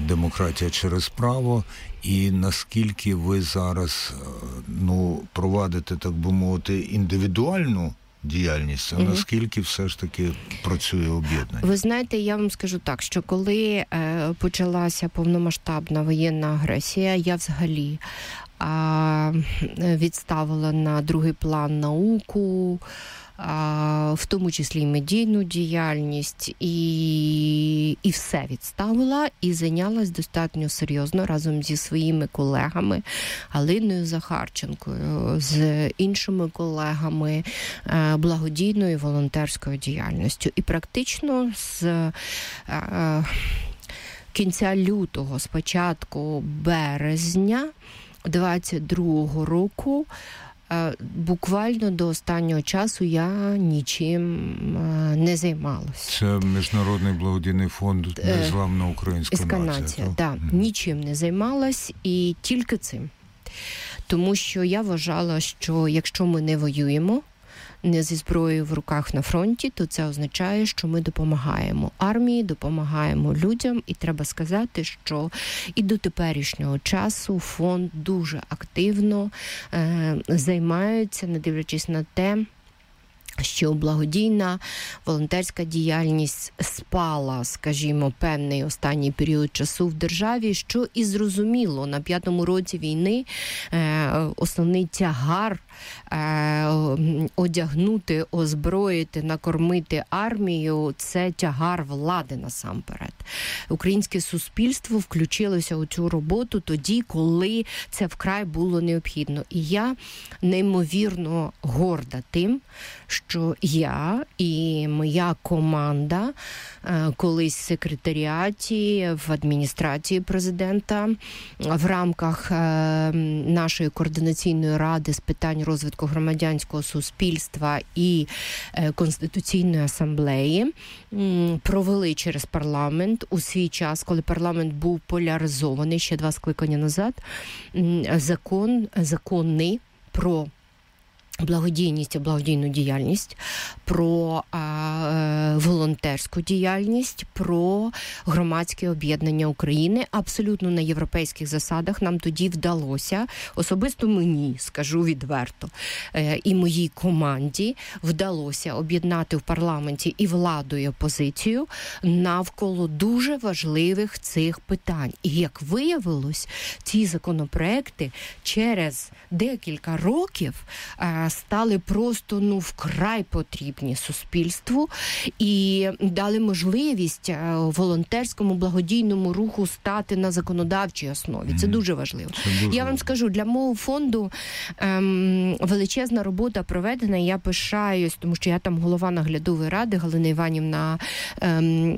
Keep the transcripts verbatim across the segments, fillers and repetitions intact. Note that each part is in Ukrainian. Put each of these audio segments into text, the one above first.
демократія через право, і наскільки ви зараз, ну, провадите, так би мовити, індивідуальну діяльність, а mm-hmm. наскільки все ж таки працює об'єднання? Ви знаєте, я вам скажу так, що коли е, почалася повномасштабна воєнна агресія, я взагалі а, відставила на другий план науку, а, в тому числі і медійну діяльність, і, і все відставила, і зайнялась достатньо серйозно разом зі своїми колегами Галиною Захарченкою, з іншими колегами благодійною волонтерською діяльністю. І практично з а, кінця лютого, з початку березня двадцять другого року буквально до останнього часу я нічим не займалася. Це Міжнародний благодійний фонд «Незламна українська нація». Так, да, mm. нічим не займалась і тільки цим. Тому що я вважала, що якщо ми не воюємо, не зі зброєю в руках на фронті, то це означає, що ми допомагаємо армії, допомагаємо людям. І треба сказати, що і до теперішнього часу фонд дуже активно е, займається, не дивлячись на те, що благодійна волонтерська діяльність спала, скажімо, певний останній період часу в державі, що і зрозуміло, на п'ятому році війни е, основний тягар е, одягнути, озброїти, накормити армію – це тягар влади насамперед. Українське суспільство включилося у цю роботу тоді, коли це вкрай було необхідно. І я неймовірно горда тим, що я і моя команда колись в секретаріаті, в адміністрації президента, в рамках нашої координаційної ради з питань розвитку громадянського суспільства і Конституційної асамблеї провели через парламент у свій час, коли парламент був поляризований ще два скликання назад, закон, закони про благодійність і благодійну діяльність, про а, волонтерську діяльність, про громадське об'єднання України. Абсолютно на європейських засадах нам тоді вдалося, особисто мені, скажу відверто, е, і моїй команді вдалося об'єднати в парламенті і владу, і опозицію навколо дуже важливих цих питань. І як виявилось, ці законопроекти через декілька років е, стали просто, ну, вкрай потрібні суспільству і дали можливість волонтерському благодійному руху стати на законодавчій основі. Це дуже важливо. Це дуже Я вам скажу, для мого фонду ем, величезна робота проведена, і я пишаюсь, тому що я там голова наглядової ради, Галина Іванівна, ем,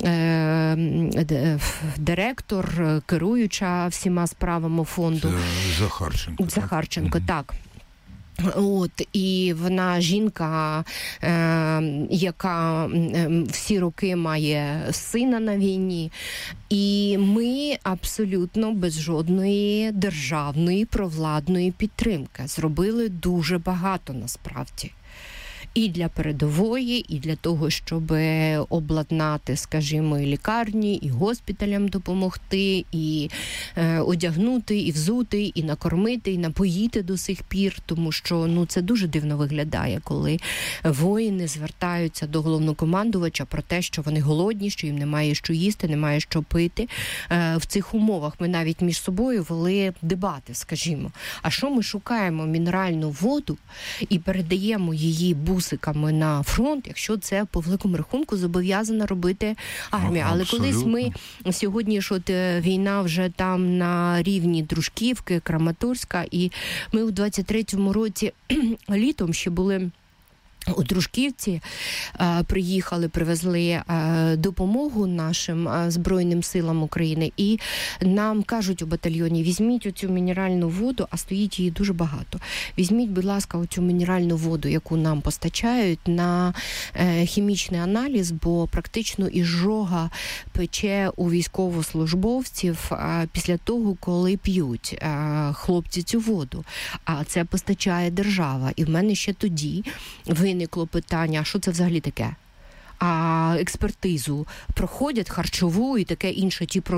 ем, директор, керуюча всіма справами фонду. Це Захарченко. Захарченко, так. так. От, і вона жінка, е, яка е, всі роки має сина на війні, і ми абсолютно без жодної державної провладної підтримки зробили дуже багато насправді. І для передової, і для того, щоб обладнати, скажімо, і лікарні, і госпіталям допомогти, і е, одягнути, і взути, і накормити, і напоїти до сих пір, тому що, ну, це дуже дивно виглядає, коли воїни звертаються до головнокомандувача про те, що вони голодні, що їм немає що їсти, немає що пити. Е, в цих умовах ми навіть між собою вели дебати, скажімо. А що ми шукаємо? Мінеральну воду і передаємо її бусиками на фронт, якщо це по великому рахунку зобов'язана робити армія. Але колись ми, сьогодні ж от війна вже там на рівні Дружківки, Краматорська, і ми у двадцять третьому році літом ще були у Дружківці, приїхали, привезли допомогу нашим Збройним силам України, і нам кажуть у батальйоні: візьміть оцю мінеральну воду, а стоїть її дуже багато. Візьміть, будь ласка, оцю мінеральну воду, яку нам постачають, на хімічний аналіз, бо практично ізжога пече у військовослужбовців після того, коли п'ють хлопці цю воду. А це постачає держава. І в мене ще тоді виникло питання, а що це взагалі таке? А експертизу проходять, харчову і таке інше, ті